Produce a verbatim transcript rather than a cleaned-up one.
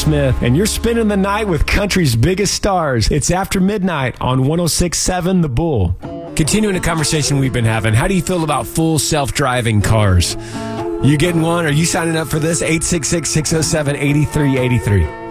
Smith, and you're spending the night with country's biggest stars. It's After Midnight on one oh six point seven The Bull. Continuing a conversation we've been having, how do you feel about full self-driving cars? You getting one? Are you signing up for this? eight six six, six oh seven, eight three eight three.